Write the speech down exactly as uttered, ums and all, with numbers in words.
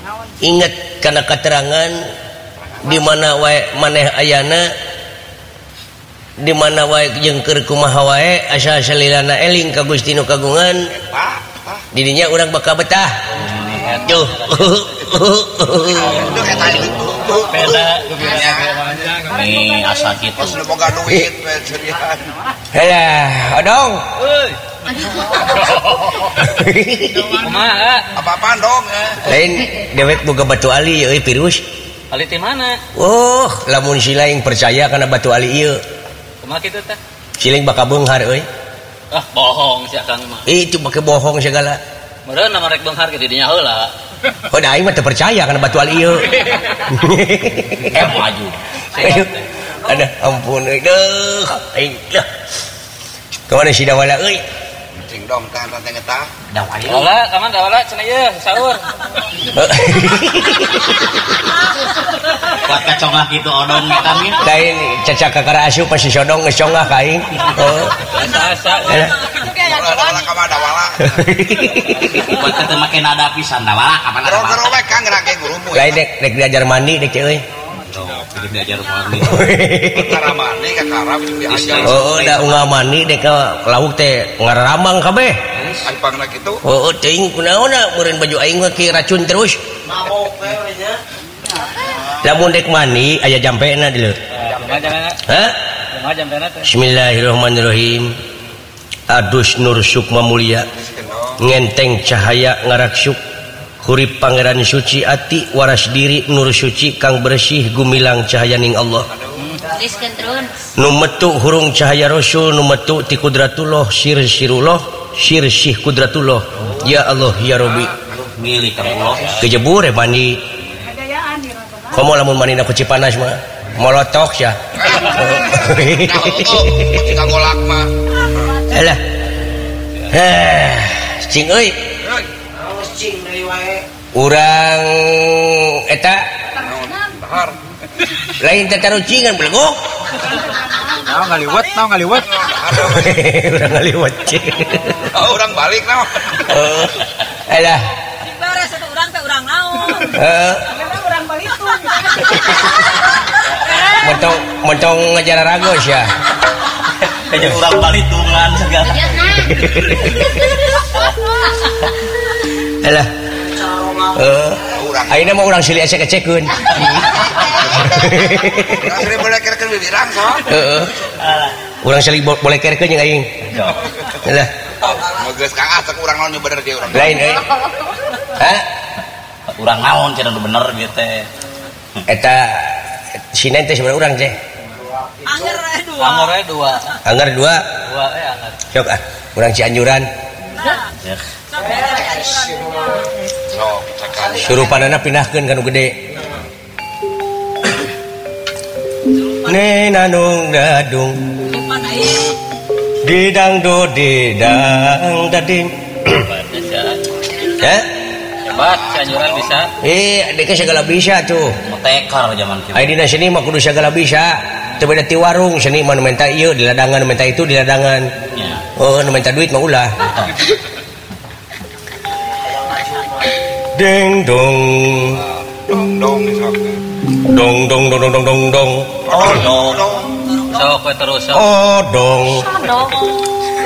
ingat karena keterangan di mana wae maneh ayana di mana wae jeung keur kumaha wae asa salilana eling ka Gusti nu kagungan didinya urang bakal betah tuh beda ini asa kitu boga duit cerian halah odong euy kumaha apa-apaan dong lain dewek boga batu ali euy virus ali teh mana oh lamun silaing percaya kana batu ali ieu kumaha kitu teh silaing bakal beunghar euy ah bohong sia Kang mah itu make bohong segala meureun mah rek beunghar ke didinya heula oh da aing mah teu percaya kana batu ali ieu eh maju ada ampun euy deuh aing dah kemana si dawala euy cing dong tah teh eta dawala dawala kaman dawala cenah ieu saur kuat kaconglah gitu odong kami lain cacak kakara asup pasti sodong geus congah ka aing oh asa-asa dawala ka dawala buat teu make nada pisan dawala kapan ada gero we Kang rake gurumu lain dek dek diajar mandi dek euy pilih diajar mandi cara mandi ka karab diajar oh da ungah mandi dek lauk teh ngararamang kabeh aipangna kitu oh teuing kunaonna meureun baju aing mah ki racun terus mabok we nya lamun dek mandi aya jampena di leuh ha Bismillahirrahmanirrahim adus nur sukma mulia ngenteng cahaya ngaraksuk hurip pangeran suci ati waras diri nur suci kang bersih gumilang cahayaning Allah nu metu hurung cahaya rasul nu metu ti kudratullah sir sirullah sir sih kudratullah ya Allah ya Rabbi milik Allah kejebur mandi komo lamun mandi na ku Cipanas mah molotok sia tinggal golak mah alah heh cing euy cing deui wae urang eta bahar lain tatarucingan belegok naon ngaliwet naon ngaliwet urang ngaliwet urang balik naon oh alah beres eta urang teh urang naon heeh memang urang balitung montong montong ngajar ragos ya kayak urang balitungan segala alah eh ayeuna mah urang silih asa kecekeun urang silih boleh kerekeun bibirang so heeh urang silih boleh kerekeun jeung aing alah geus Kang ah cek urang naon nya bener ge urang lain euy ha urang naon cenah bener ieu teh eta sinen teh sebenarnya urang teh anger eh dua anger eh dua anger dua dua eh anger sok ah urang Cianjuran sok cekal surupanana pindahkeun ka nu gede nenanung dadung didang do didang dading ya hebat Cianjuran bisa eh deka segala bisa tuh tekar zaman kitu aya dina seni mah kudu segala bisa teu beda ti warung seni mah nu menta ieu di ladangan nu menta itu di ladangan ya oh nu menta duit mah ulah deng dong dong dong sok dong dong dong dong dong dong dong oh dong sok we terus sok oh dong dong